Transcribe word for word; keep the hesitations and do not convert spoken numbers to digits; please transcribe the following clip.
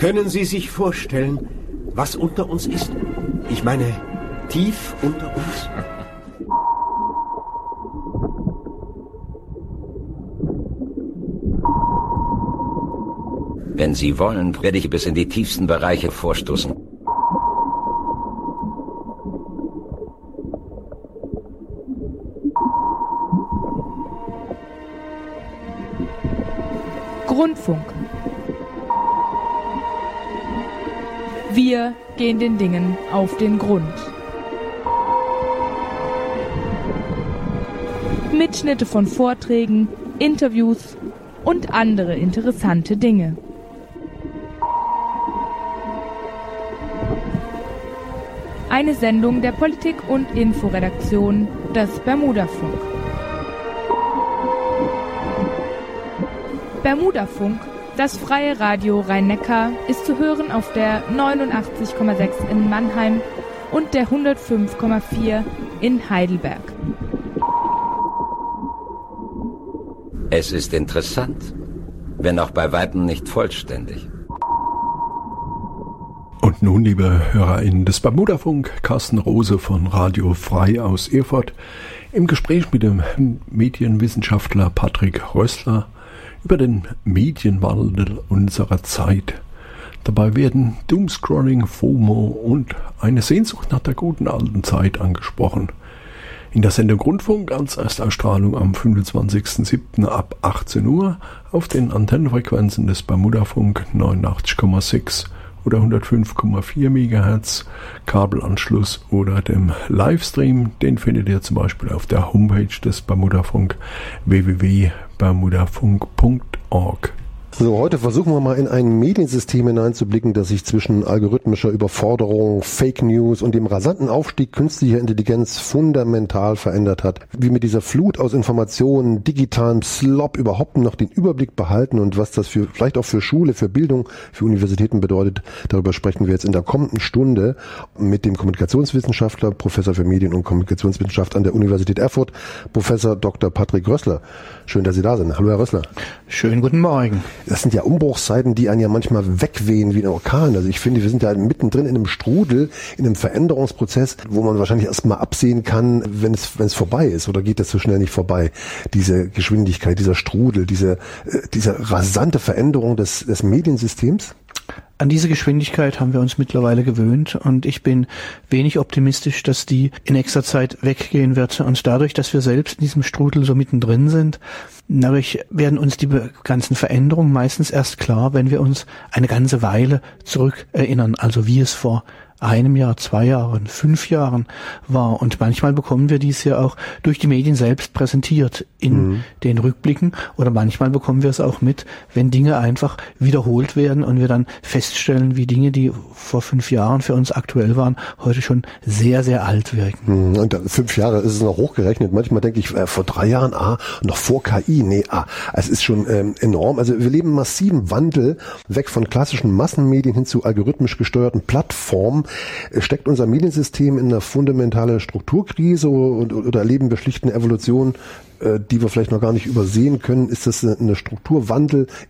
Können Sie sich vorstellen, was unter uns ist? Ich meine, tief unter uns? Wenn Sie wollen, werde ich bis in die tiefsten Bereiche vorstoßen. Grundfunk. Wir gehen den Dingen auf den Grund. Mitschnitte von Vorträgen, Interviews und andere interessante Dinge. Eine Sendung der Politik- und Inforedaktion des Bermudafunk. Bermudafunk, das freie Radio Rhein-Neckar, ist zu hören auf der neunundachtzig Komma sechs in Mannheim und der hundertfünf Komma vier in Heidelberg. Es ist interessant, wenn auch bei weitem nicht vollständig. Und nun, liebe HörerInnen des Bermudafunk, Carsten Rose von Radio Frei aus Erfurt im Gespräch mit dem Medienwissenschaftler Patrick Rössler über den Medienwandel unserer Zeit. Dabei werden Doomscrolling, FOMO und eine Sehnsucht nach der guten alten Zeit angesprochen. In der Sendung Grundfunk als Erstausstrahlung am fünfundzwanzigsten siebten ab achtzehn Uhr auf den Antennenfrequenzen des Bermudafunk neunundachtzig Komma sechs oder hundertfünf Komma vier Megahertz, Kabelanschluss oder dem Livestream. Den findet ihr zum Beispiel auf der Homepage des Bermudafunk w w w punkt bermudafunk punkt org. So, heute versuchen wir mal in ein Mediensystem hineinzublicken, das sich zwischen algorithmischer Überforderung, Fake News und dem rasanten Aufstieg künstlicher Intelligenz fundamental verändert hat. Wie mit dieser Flut aus Informationen, digitalem Slop überhaupt noch den Überblick behalten und was das für vielleicht auch für Schule, für Bildung, für Universitäten bedeutet, darüber sprechen wir jetzt in der kommenden Stunde mit dem Kommunikationswissenschaftler, Professor für Medien- und Kommunikationswissenschaft an der Universität Erfurt, Professor Doktor Patrick Rössler. Schön, dass Sie da sind. Hallo, Herr Rössler. Schönen guten Morgen. Das sind ja Umbruchszeiten, die einen ja manchmal wegwehen wie ein Orkan. Also ich finde, wir sind ja mittendrin in einem Strudel, in einem Veränderungsprozess, wo man wahrscheinlich erst mal absehen kann, wenn es wenn es vorbei ist. Oder geht das so schnell nicht vorbei? Diese Geschwindigkeit, dieser Strudel, diese diese rasante Veränderung des des Mediensystems? An diese Geschwindigkeit haben wir uns mittlerweile gewöhnt und ich bin wenig optimistisch, dass die in nächster Zeit weggehen wird. Und dadurch, dass wir selbst in diesem Strudel so mittendrin sind, dadurch werden uns die ganzen Veränderungen meistens erst klar, wenn wir uns eine ganze Weile zurück erinnern, also wie es vor einem Jahr, zwei Jahren, fünf Jahren war. Und manchmal bekommen wir dies ja auch durch die Medien selbst präsentiert in mhm. den Rückblicken. Oder manchmal bekommen wir es auch mit, wenn Dinge einfach wiederholt werden und wir dann feststellen, wie Dinge, die vor fünf Jahren für uns aktuell waren, heute schon sehr, sehr alt wirken. Mhm. Und fünf Jahre ist es noch hochgerechnet. Manchmal denke ich, äh, vor drei Jahren, ah, noch vor K I, nee, ah, es ist schon ähm, enorm. Also wir leben einen massiven Wandel, weg von klassischen Massenmedien hin zu algorithmisch gesteuerten Plattformen. Steckt unser Mediensystem in einer fundamentalen Strukturkrise oder erleben wir schlicht eine Evolution, die wir vielleicht noch gar nicht übersehen können? Ist das eine Strukturwandel